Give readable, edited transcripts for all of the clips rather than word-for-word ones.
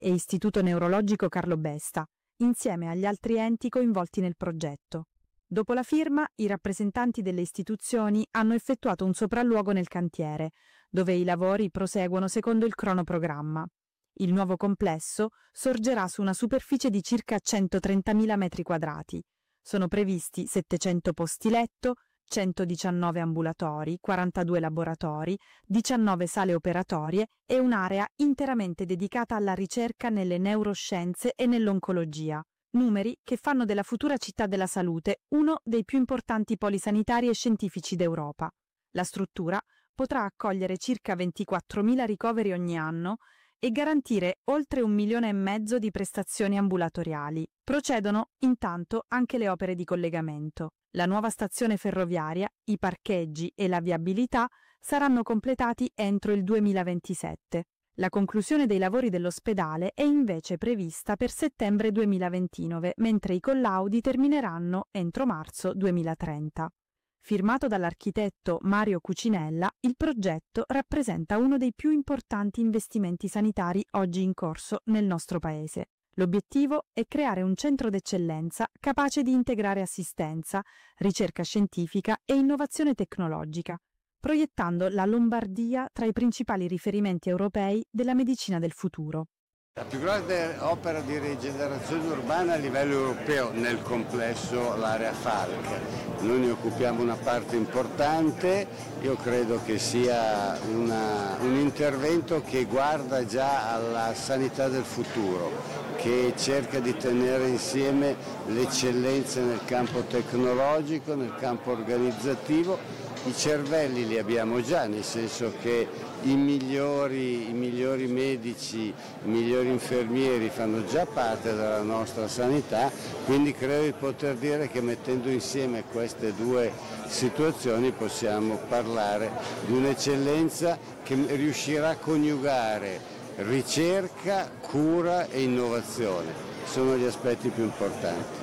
e Istituto Neurologico Carlo Besta, insieme agli altri enti coinvolti nel progetto. Dopo la firma, i rappresentanti delle istituzioni hanno effettuato un sopralluogo nel cantiere, dove i lavori proseguono secondo il cronoprogramma. Il nuovo complesso sorgerà su una superficie di circa 130.000 metri quadrati. Sono previsti 700 posti letto, 119 ambulatori, 42 laboratori, 19 sale operatorie e un'area interamente dedicata alla ricerca nelle neuroscienze e nell'oncologia. Numeri che fanno della futura città della salute uno dei più importanti poli sanitari e scientifici d'Europa. La struttura potrà accogliere circa 24.000 ricoveri ogni anno e garantire oltre 1,5 milioni di prestazioni ambulatoriali. Procedono intanto anche le opere di collegamento. La nuova stazione ferroviaria, i parcheggi e la viabilità saranno completati entro il 2027. La conclusione dei lavori dell'ospedale è invece prevista per settembre 2029, mentre i collaudi termineranno entro marzo 2030. Firmato dall'architetto Mario Cucinella, il progetto rappresenta uno dei più importanti investimenti sanitari oggi in corso nel nostro paese. L'obiettivo è creare un centro d'eccellenza capace di integrare assistenza, ricerca scientifica e innovazione tecnologica, proiettando la Lombardia tra i principali riferimenti europei della medicina del futuro. La più grande opera di rigenerazione urbana a livello europeo nel complesso l'area Falck. Noi ne occupiamo una parte importante, io credo che sia un intervento che guarda già alla sanità del futuro, che cerca di tenere insieme le eccellenze nel campo tecnologico, nel campo organizzativo. I cervelli li abbiamo già, nel senso che i migliori medici, i migliori infermieri fanno già parte della nostra sanità, quindi credo di poter dire che mettendo insieme queste due situazioni possiamo parlare di un'eccellenza che riuscirà a coniugare ricerca, cura e innovazione. Sono gli aspetti più importanti.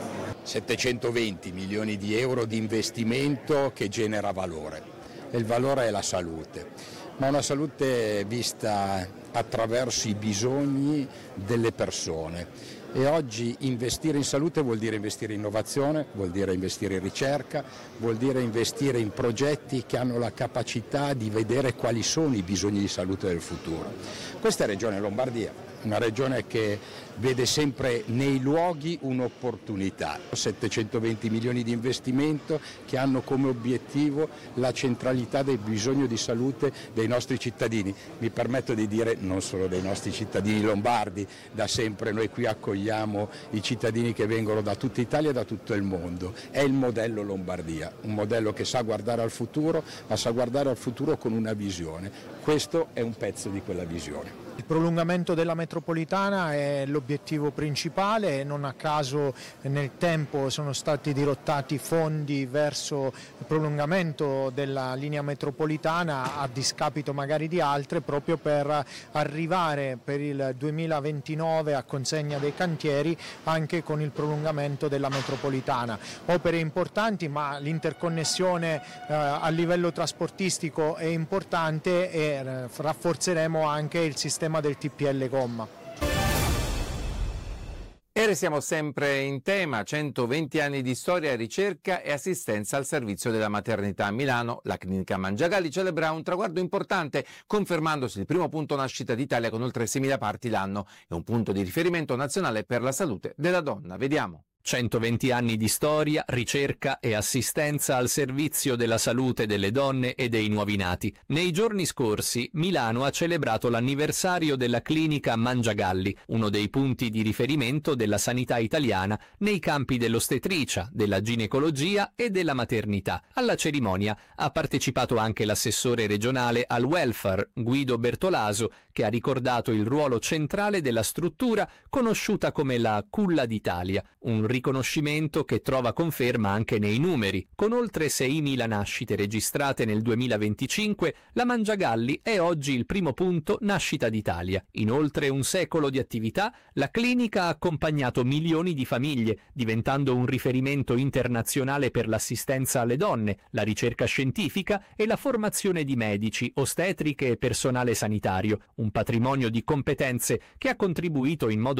720 milioni di euro di investimento che genera valore, e il valore è la salute, ma una salute vista attraverso i bisogni delle persone. E oggi investire in salute vuol dire investire in innovazione, vuol dire investire in ricerca, vuol dire investire in progetti che hanno la capacità di vedere quali sono i bisogni di salute del futuro. Questa è Regione Lombardia, una regione che vede sempre nei luoghi un'opportunità. 720 milioni di investimento che hanno come obiettivo la centralità del bisogno di salute dei nostri cittadini. Mi permetto di dire non solo dei nostri cittadini lombardi, da sempre noi qui accogliamo i cittadini che vengono da tutta Italia e da tutto il mondo. È il modello Lombardia, un modello che sa guardare al futuro, ma sa guardare al futuro con una visione. Questo è un pezzo di quella visione. Il prolungamento della metropolitana è l'obiettivo principale, non a caso nel tempo sono stati dirottati fondi verso il prolungamento della linea metropolitana a discapito magari di altre, proprio per arrivare per il 2029 a consegna dei cantieri anche con il prolungamento della metropolitana. Opere importanti, ma l'interconnessione a livello trasportistico è importante e rafforzeremo anche il sistema del TPL Gomma. E restiamo sempre in tema, 120 anni di storia, ricerca e assistenza al servizio della maternità a Milano. La clinica Mangiagalli celebra un traguardo importante, confermandosi il primo punto nascita d'Italia con oltre 6.000 parti l'anno e un punto di riferimento nazionale per la salute della donna. Vediamo. 120 anni di storia, ricerca e assistenza al servizio della salute delle donne e dei nuovi nati. Nei giorni scorsi Milano ha celebrato l'anniversario della clinica Mangiagalli, uno dei punti di riferimento della sanità italiana nei campi dell'ostetricia, della ginecologia e della maternità. Alla cerimonia ha partecipato anche l'assessore regionale al welfare, Guido Bertolaso, che ha ricordato il ruolo centrale della struttura conosciuta come la Culla d'Italia, un riconoscimento che trova conferma anche nei numeri. Con oltre 6.000 nascite registrate nel 2025, la Mangiagalli è oggi il primo punto nascita d'Italia. In oltre un secolo di attività, la clinica ha accompagnato milioni di famiglie, diventando un riferimento internazionale per l'assistenza alle donne, la ricerca scientifica e la formazione di medici, ostetriche e personale sanitario, un patrimonio di competenze che ha contribuito in modo